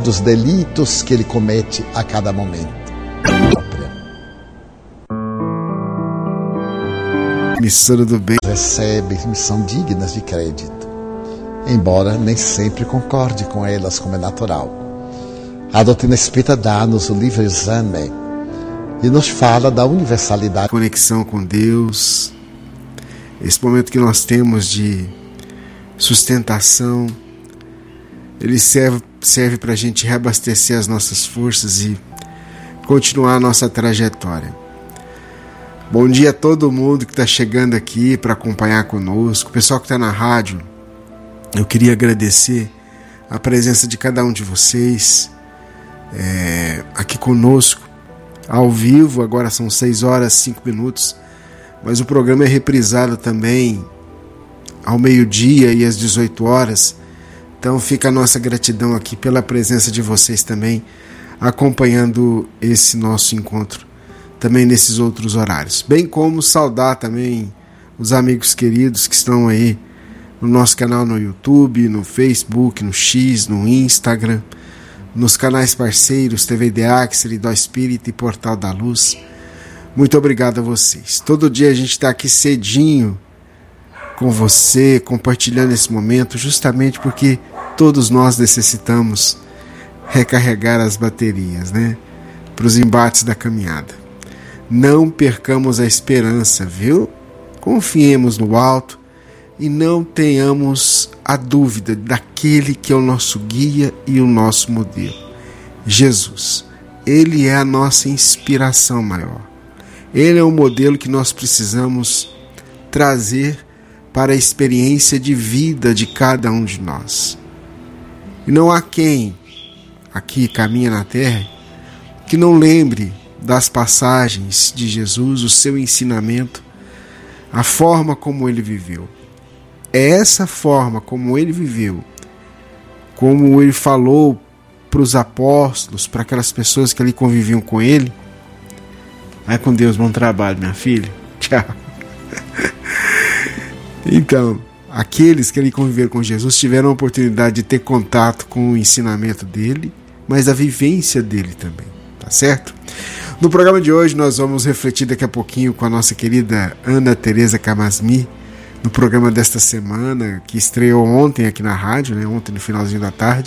dos delitos que ele comete a cada momento. Emissora do bem recebe missão dignas de crédito, embora nem sempre concorde com elas, como é natural. A doutrina espírita dá-nos o livre exame e nos fala da universalidade. Conexão com Deus, esse momento que nós temos de sustentação, ele serve para a gente reabastecer as nossas forças e continuar a nossa trajetória. Bom dia a todo mundo que está chegando aqui para acompanhar conosco. O pessoal que está na rádio, eu queria agradecer a presença de cada um de vocês aqui conosco, ao vivo. Agora são 6 horas e 5 minutos, mas o programa é reprisado também ao meio-dia e às 18 horas. Então fica a nossa gratidão aqui pela presença de vocês também, acompanhando esse nosso encontro também nesses outros horários. Bem como saudar também os amigos queridos que estão aí no nosso canal no YouTube, no Facebook, no X, no Instagram, nos canais parceiros TV Ideac, Seridó Espírita e Portal da Luz. Muito obrigado a vocês. Todo dia a gente está aqui cedinho com você, compartilhando esse momento, justamente porque todos nós necessitamos recarregar as baterias, né? Para os embates da caminhada. Não percamos a esperança, viu? Confiemos no alto e não tenhamos a dúvida daquele que é o nosso guia e o nosso modelo. Jesus. Ele é a nossa inspiração maior. Ele é o modelo que nós precisamos trazer para a experiência de vida de cada um de nós. E não há quem aqui caminha na terra que não lembre das passagens de Jesus, o seu ensinamento, a forma como ele viveu. É essa forma como ele viveu, como ele falou para os apóstolos, para aquelas pessoas que ali conviviam com ele. Vai com Deus, bom trabalho, minha filha. Tchau. Então, aqueles que ali conviveram com Jesus tiveram a oportunidade de ter contato com o ensinamento dele, mas a vivência dele também, tá certo? No programa de hoje nós vamos refletir daqui a pouquinho com a nossa querida Ana Tereza Camasmi, no programa desta semana, que estreou ontem aqui na rádio, né? Ontem no finalzinho da tarde.